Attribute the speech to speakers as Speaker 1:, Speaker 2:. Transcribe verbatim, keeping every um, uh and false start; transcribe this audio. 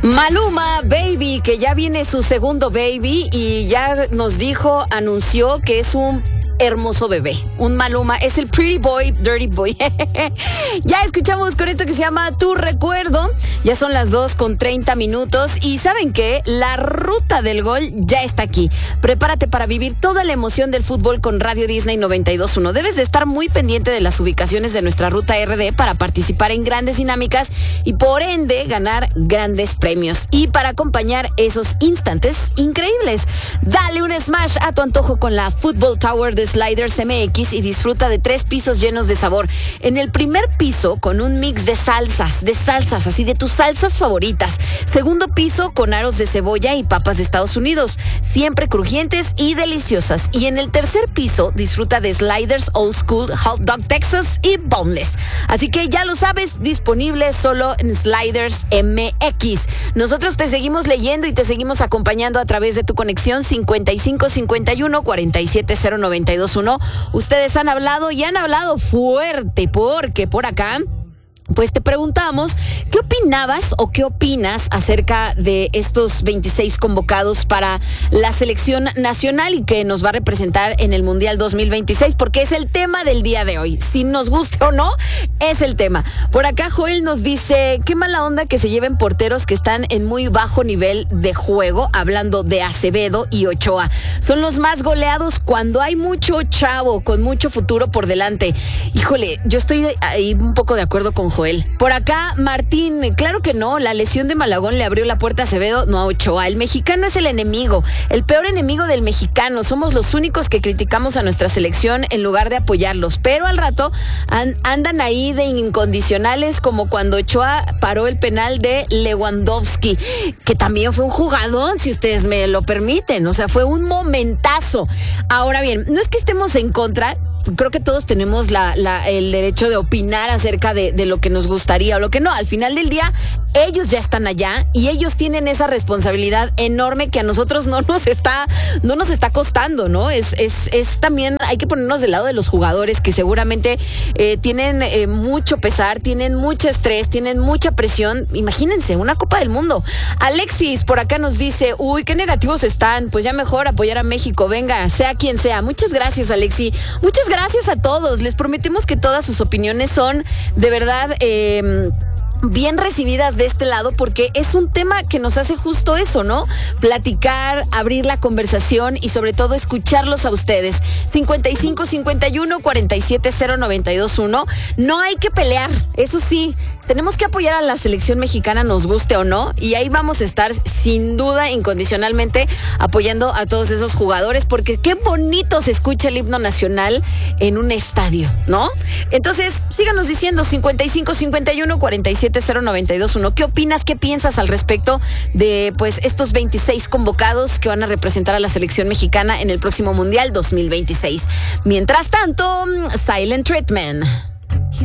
Speaker 1: Maluma Baby, que ya viene su segundo baby y ya nos dijo, anunció que es un hermoso bebé, un Maluma, es el Pretty Boy, Dirty Boy. Ya escuchamos con esto que se llama Tu Recuerdo. Ya son las dos con treinta minutos y ¿saben qué? La ruta del gol ya está aquí. Prepárate para vivir toda la emoción del fútbol con Radio Disney noventa y dos punto uno. Debes de estar muy pendiente de las ubicaciones de nuestra ruta R D para participar en grandes dinámicas y por ende ganar grandes premios y para acompañar esos instantes increíbles. Dale un smash a tu antojo con la Football Tower de Sliders M X y disfruta de tres pisos llenos de sabor. En el primer piso con un mix de salsas, de salsas, así de tus salsas favoritas. Segundo piso con aros de cebolla y papas de Estados Unidos, siempre crujientes y deliciosas. Y en el tercer piso disfruta de Sliders Old School Hot Dog Texas y Boneless. Así que ya lo sabes, disponible solo en Sliders M X. Nosotros te seguimos leyendo y te seguimos acompañando a través de tu conexión cincuenta y cinco cincuenta y uno cuarenta y siete cero noventa y dos uno. Ustedes han hablado y han hablado fuerte porque por acá pues te preguntamos, ¿qué opinabas o qué opinas acerca de estos veintiséis convocados para la selección nacional y que nos va a representar en el Mundial dos mil veintiséis? Porque es el tema del día de hoy. Si nos guste o no, es el tema. Por acá Joel nos dice, qué mala onda que se lleven porteros que están en muy bajo nivel de juego, hablando de Acevedo y Ochoa. Son los más goleados cuando hay mucho chavo, con mucho futuro por delante. Híjole, yo estoy ahí un poco de acuerdo con Joel. Por acá, Martín, claro que no, la lesión de Malagón le abrió la puerta a Acevedo, no a Ochoa. El mexicano es el enemigo, el peor enemigo del mexicano. Somos los únicos que criticamos a nuestra selección en lugar de apoyarlos. Pero al rato an- andan ahí de incondicionales, como cuando Ochoa paró el penal de Lewandowski, que también fue un jugador, si ustedes me lo permiten. O sea, fue un momentazo. Ahora bien, no es que estemos en contra. Creo que todos tenemos la, la, el derecho de opinar acerca de, de lo que nos gustaría o lo que no. Al final del día, ellos ya están allá y ellos tienen esa responsabilidad enorme que a nosotros no nos está, no nos está costando, ¿no? Es, es, es también, hay que ponernos del lado de los jugadores que seguramente eh, tienen eh, mucho pesar, tienen mucho estrés, tienen mucha presión. Imagínense, una Copa del Mundo. Alexis por acá nos dice, uy, qué negativos están. Pues ya mejor apoyar a México. Venga, sea quien sea. Muchas gracias, Alexi. Muchas gracias a todos. Les prometemos que todas sus opiniones son de verdad eh, bien recibidas de este lado porque es un tema que nos hace justo eso, ¿no? Platicar, abrir la conversación y sobre todo escucharlos a ustedes. cincuenta y cinco cincuenta y uno cuarenta y siete cero noventa y dos uno. No hay que pelear, eso sí. Tenemos que apoyar a la selección mexicana, nos guste o no, y ahí vamos a estar sin duda incondicionalmente apoyando a todos esos jugadores, porque qué bonito se escucha el himno nacional en un estadio, ¿no? Entonces, síganos diciendo cincuenta y cinco cincuenta y uno cuarenta y siete cero noventa y dos uno. ¿Qué opinas, qué piensas al respecto de pues estos veintiséis convocados que van a representar a la selección mexicana en el próximo Mundial dos mil veintiséis? Mientras tanto, Silent Treatment.